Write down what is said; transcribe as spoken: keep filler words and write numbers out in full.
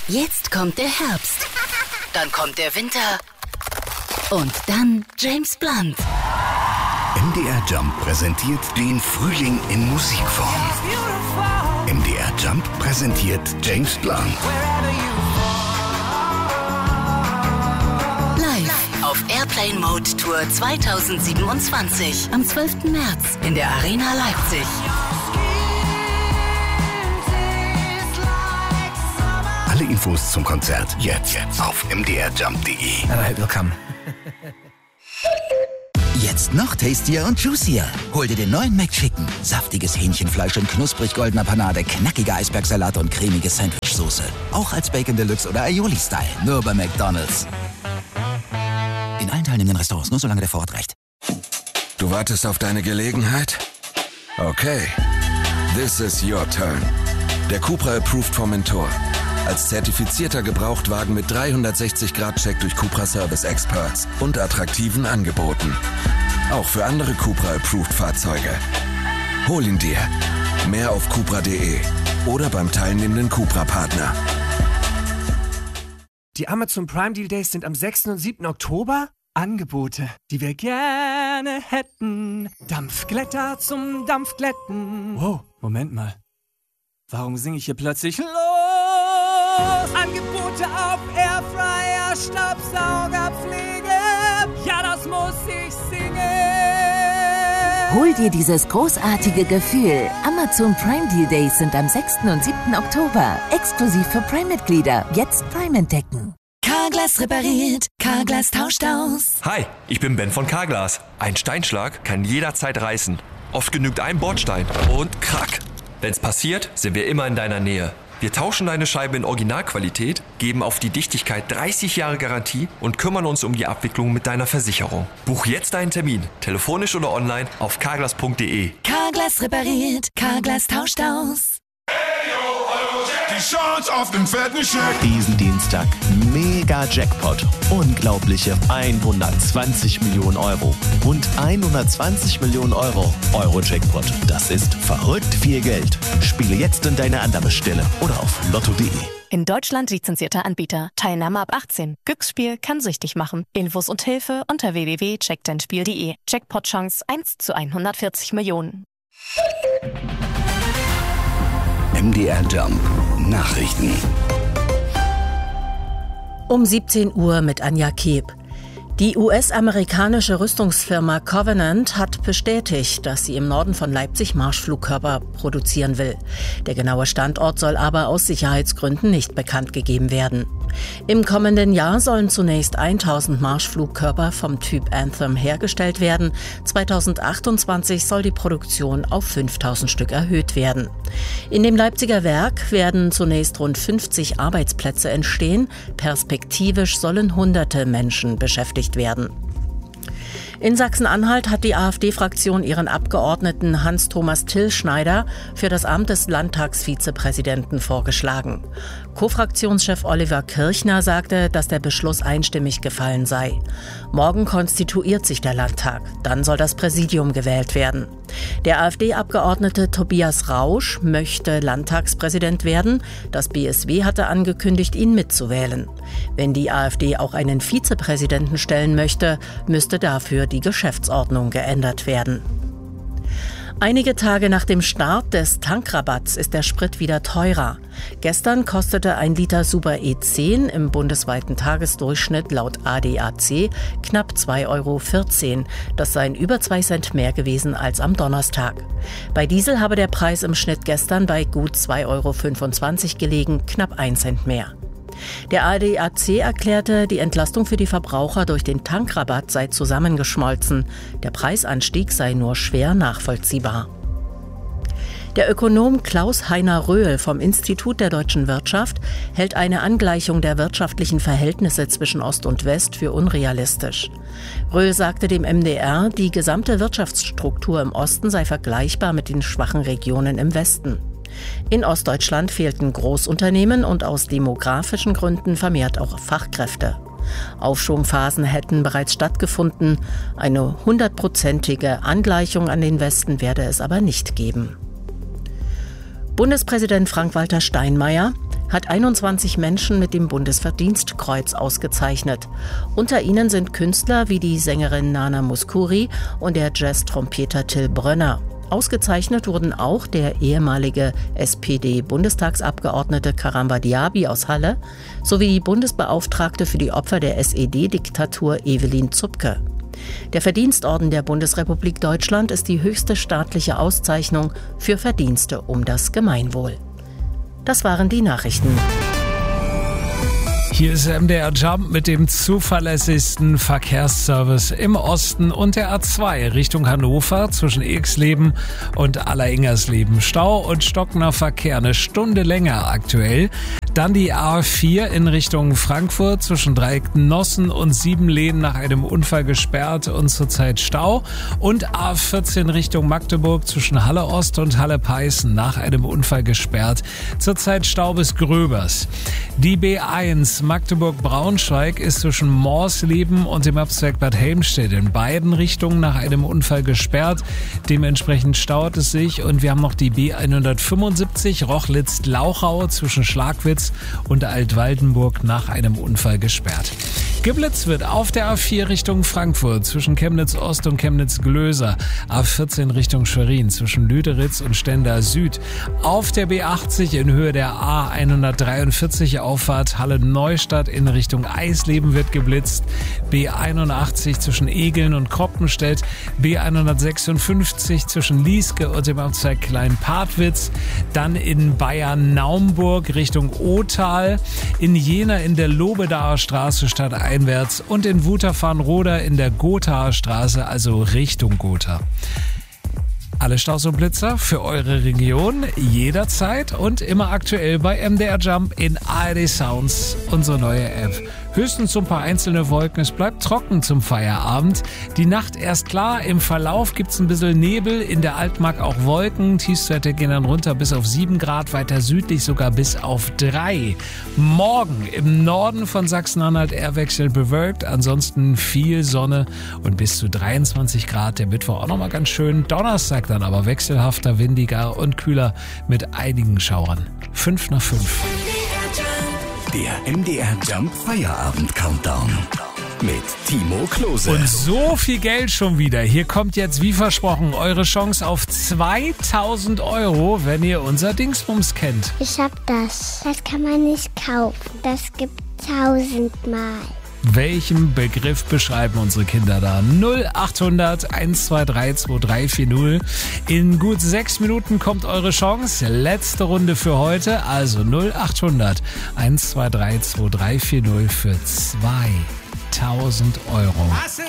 Jetzt kommt der Herbst. Dann kommt der Winter. Und dann James Blunt. M D R Jump präsentiert den Frühling in Musikform. M D R Jump präsentiert James Blunt. Live auf Airplane Mode Tour zweitausendsiebenundzwanzig am zwölften März in der Arena Leipzig. Alle Infos zum Konzert jetzt auf m d r jump punkt d e. Aber willkommen. Jetzt noch tastier und juicier. Hol dir den neuen McChicken. Saftiges Hähnchenfleisch in knusprig goldener Panade, knackiger Eisbergsalat und cremige Sandwichsoße. Auch als Bacon Deluxe oder Aioli-Style. Nur bei McDonald's. In allen teilnehmenden Restaurants, nur solange der Vorrat reicht. Du wartest auf deine Gelegenheit? Okay. This is your turn. Der Cupra Approved vom Mentor. Als zertifizierter Gebrauchtwagen mit dreihundertsechzig Grad Check durch Cupra Service Experts und attraktiven Angeboten. Auch für andere Cupra Approved Fahrzeuge. Hol ihn dir. Mehr auf cupra punkt d e oder beim teilnehmenden Cupra-Partner. Die Amazon Prime Deal Days sind am sechsten und siebten Oktober. Angebote, die wir gerne hätten. Dampfglätter zum Dampfglätten. Wow, Moment mal. Warum singe ich hier plötzlich los? Angebote auf Airfryer, Staubsaugerpflege. Ja, das muss ich singen. Hol dir dieses großartige Gefühl. Amazon Prime Deal Days sind am sechsten und siebten Oktober. Exklusiv für Prime-Mitglieder. Jetzt Prime entdecken. Carglass repariert, Carglass tauscht aus. Hi, ich bin Ben von Carglass. Ein Steinschlag kann jederzeit reißen. Oft genügt ein Bordstein und krack. Wenn's passiert, sind wir immer in deiner Nähe. Wir tauschen deine Scheibe in Originalqualität, geben auf die Dichtigkeit dreißig Jahre Garantie und kümmern uns um die Abwicklung mit deiner Versicherung. Buch jetzt deinen Termin, telefonisch oder online auf carglass punkt d e. Carglass repariert, Carglass tauscht aus. Die Chance auf den fetten Scheck. Diesen Dienstag mega Jackpot. Unglaubliche hundertzwanzig Millionen Euro. Rund hundertzwanzig Millionen Euro. Euro-Jackpot. Das ist verrückt viel Geld. Spiele jetzt in deine Annahmestelle oder auf lotto punkt d e. In Deutschland lizenzierter Anbieter. Teilnahme ab achtzehn. Glücksspiel kann süchtig machen. Infos und Hilfe unter w w w punkt check dein spiel punkt d e. Jackpot-Chance eins zu hundertvierzig Millionen. M D R Jump Nachrichten. Um siebzehn Uhr mit Anja Keb. Die U S-amerikanische Rüstungsfirma Covenant hat bestätigt, dass sie im Norden von Leipzig Marschflugkörper produzieren will. Der genaue Standort soll aber aus Sicherheitsgründen nicht bekannt gegeben werden. Im kommenden Jahr sollen zunächst tausend Marschflugkörper vom Typ Anthem hergestellt werden. zweitausendachtundzwanzig soll die Produktion auf fünftausend Stück erhöht werden. In dem Leipziger Werk werden zunächst rund fünfzig Arbeitsplätze entstehen. Perspektivisch sollen hunderte Menschen beschäftigt werden. In Sachsen-Anhalt hat die AfD-Fraktion ihren Abgeordneten Hans-Thomas Tillschneider für das Amt des Landtagsvizepräsidenten vorgeschlagen. Co-Fraktionschef Oliver Kirchner sagte, dass der Beschluss einstimmig gefallen sei. Morgen konstituiert sich der Landtag. Dann soll das Präsidium gewählt werden. Der AfD-Abgeordnete Tobias Rausch möchte Landtagspräsident werden. Das B S W hatte angekündigt, ihn mitzuwählen. Wenn die AfD auch einen Vizepräsidenten stellen möchte, müsste dafür die Geschäftsordnung geändert werden. Einige Tage nach dem Start des Tankrabatts ist der Sprit wieder teurer. Gestern kostete ein Liter Super E zehn im bundesweiten Tagesdurchschnitt laut A D A C knapp zwei Euro vierzehn. Das seien über zwei Cent mehr gewesen als am Donnerstag. Bei Diesel habe der Preis im Schnitt gestern bei gut zwei Euro fünfundzwanzig gelegen, knapp ein Cent mehr. Der A D A C erklärte, die Entlastung für die Verbraucher durch den Tankrabatt sei zusammengeschmolzen. Der Preisanstieg sei nur schwer nachvollziehbar. Der Ökonom Klaus-Heiner Röhl vom Institut der deutschen Wirtschaft hält eine Angleichung der wirtschaftlichen Verhältnisse zwischen Ost und West für unrealistisch. Röhl sagte dem M D R, die gesamte Wirtschaftsstruktur im Osten sei vergleichbar mit den schwachen Regionen im Westen. In Ostdeutschland fehlten Großunternehmen und aus demografischen Gründen vermehrt auch Fachkräfte. Aufschwungphasen hätten bereits stattgefunden. Eine hundertprozentige Angleichung an den Westen werde es aber nicht geben. Bundespräsident Frank-Walter Steinmeier: hat einundzwanzig Menschen mit dem Bundesverdienstkreuz ausgezeichnet. Unter ihnen sind Künstler wie die Sängerin Nana Mouskouri und der Jazz-Trompeter Till Brönner. Ausgezeichnet wurden auch der ehemalige S P D-Bundestagsabgeordnete Karamba Diaby aus Halle sowie die Bundesbeauftragte für die Opfer der S E D-Diktatur Evelyn Zupke. Der Verdienstorden der Bundesrepublik Deutschland ist die höchste staatliche Auszeichnung für Verdienste um das Gemeinwohl. Das waren die Nachrichten. Hier ist M D R Jump mit dem zuverlässigsten Verkehrsservice im Osten und der A zwei Richtung Hannover zwischen Exleben und Alleringers-Leben. Stau und stockender Verkehr eine Stunde länger aktuell. Dann die A vier in Richtung Frankfurt zwischen Dreiecknossen und Siebenlehn nach einem Unfall gesperrt und zurzeit Stau. Und A vierzehn Richtung Magdeburg zwischen Halle Ost und Halle Peißen nach einem Unfall gesperrt. Zurzeit Stau bis Gröbers. Die B eins Magdeburg-Braunschweig ist zwischen Morsleben und dem Abzweig Bad Helmstedt in beiden Richtungen nach einem Unfall gesperrt. Dementsprechend staut es sich und wir haben noch die B hundertfünfundsiebzig Rochlitz-Lauchau zwischen Schlagwitz und Altwaldenburg nach einem Unfall gesperrt. Geblitzt wird auf der A vier Richtung Frankfurt zwischen Chemnitz Ost und Chemnitz Glöser, A vierzehn Richtung Schwerin zwischen Lüderitz und Stendal Süd, auf der B achtzig in Höhe der A hundertdreiundvierzig Auffahrt Halle Neustadt in Richtung Eisleben wird geblitzt, B einundachtzig zwischen Egeln und Kroppenstedt, B hundertsechsundfünfzig zwischen Lieske und dem Abzweig Klein-Partwitz, dann in Bayern-Naumburg Richtung Othal, in Jena in der Lobedaer Straße stadteinwärts und in Wutach-Farnroda in der Gothaer Straße, also Richtung Gotha. Alle Staus und Blitzer für eure Region jederzeit und immer aktuell bei M D R Jump in A R D Sounds, unsere neue App. Höchstens so ein paar einzelne Wolken, es bleibt trocken zum Feierabend. Die Nacht erst klar, im Verlauf gibt's ein bisschen Nebel, in der Altmark auch Wolken. Tiefstwerte gehen dann runter bis auf sieben Grad, weiter südlich sogar bis auf drei. Morgen im Norden von Sachsen-Anhalt eher wechselnd bewölkt, ansonsten viel Sonne und bis zu dreiundzwanzig Grad. Der Mittwoch auch nochmal ganz schön. Donnerstag dann aber wechselhafter, windiger und kühler mit einigen Schauern. Fünf nach fünf. Der M D R Jump Feierabend Countdown mit Timo Klose. Und so viel Geld schon wieder. Hier kommt jetzt, wie versprochen, eure Chance auf zweitausend Euro, wenn ihr unser Dingsbums kennt. Ich hab das. Das kann man nicht kaufen. Das gibt tausendmal. Welchen Begriff beschreiben unsere Kinder da? null achthundert eins zwei drei zwei drei vier null. In gut sechs Minuten kommt eure Chance. Letzte Runde für heute. Also null achthundert eins zwei drei zwei drei vier null für zweitausend Euro.